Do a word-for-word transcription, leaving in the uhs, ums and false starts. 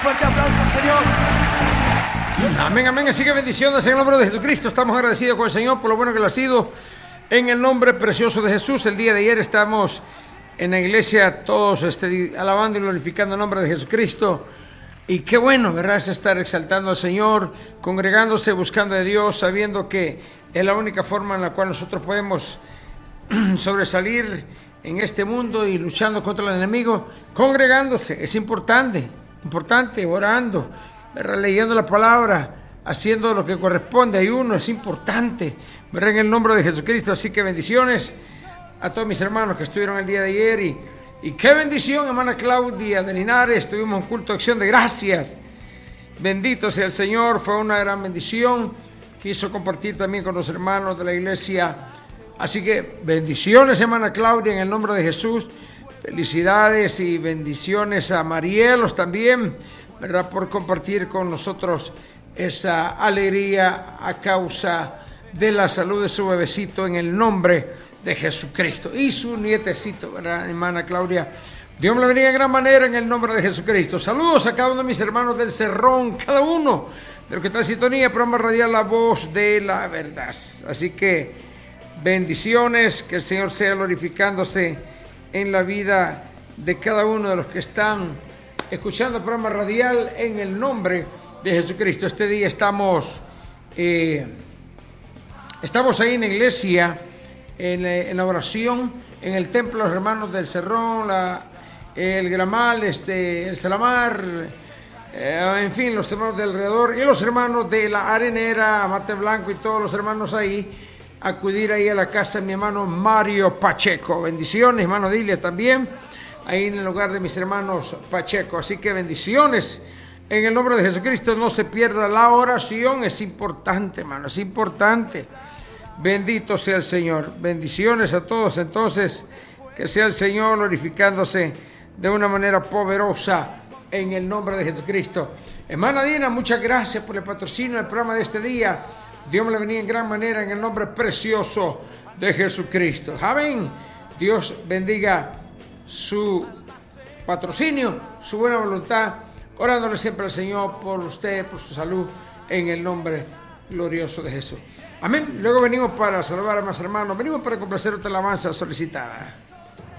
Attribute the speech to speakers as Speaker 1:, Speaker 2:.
Speaker 1: Fuerte aplauso, Señor.
Speaker 2: Amén, amén. Así que bendiciones en el nombre de Jesucristo. Estamos agradecidos con el Señor por lo bueno que lo ha sido. En el nombre precioso de Jesús. El día de ayer estamos en la iglesia todos este, alabando y glorificando el nombre de Jesucristo. Y qué bueno, ¿verdad? Es estar exaltando al Señor, congregándose, buscando a Dios, sabiendo que es la única forma en la cual nosotros podemos sobresalir en este mundo y luchando contra el enemigo. Congregándose, es importante, importante, orando, ¿verdad? Leyendo la palabra, haciendo lo que corresponde. Ayuno es importante, ¿verdad? En el nombre de Jesucristo. Así que bendiciones a todos mis hermanos que estuvieron el día de ayer. Y, y qué bendición, hermana Claudia de Linares. Tuvimos un culto de acción de gracias. Bendito sea el Señor. Fue una gran bendición. Quiso compartir también con los hermanos de la iglesia. Así que bendiciones, hermana Claudia, en el nombre de Jesús. Felicidades y bendiciones a Marielos también, ¿verdad? Por compartir con nosotros esa alegría a causa de la salud de su bebecito en el nombre de Jesucristo. Y su nietecito, ¿verdad, hermana Claudia? Dios me la bendiga de gran manera en el nombre de Jesucristo. Saludos a cada uno de mis hermanos del Cerrón, cada uno de los que está en sintonía, programa radial La Voz de la Verdad. Así que bendiciones, que el Señor sea glorificándose en la vida de cada uno de los que están escuchando el programa radial en el nombre de Jesucristo. Este día estamos eh, estamos ahí en la iglesia, en, en la oración, en el templo de los hermanos del Cerrón, la, el Gramal, este, el Salamar, eh, en fin, los hermanos de alrededor y los hermanos de la Arenera, Mate Blanco y todos los hermanos ahí. Acudir ahí a la casa de mi hermano Mario Pacheco. Bendiciones, hermano Dilia también, ahí en el hogar de mis hermanos Pacheco. Así que bendiciones en el nombre de Jesucristo. No se pierda la oración, es importante, hermano, es importante. Bendito sea el Señor. Bendiciones a todos. Entonces, que sea el Señor glorificándose de una manera poderosa en el nombre de Jesucristo. Hermana Dina, muchas gracias por el patrocinio del programa de este día. Dios me la bendiga en gran manera en el nombre precioso de Jesucristo. Amén. Dios bendiga su patrocinio, su buena voluntad, orándole siempre al Señor por usted, por su salud, en el nombre glorioso de Jesús. Amén. Luego venimos para salvar a más hermanos. Venimos para complacer otra alabanza solicitada.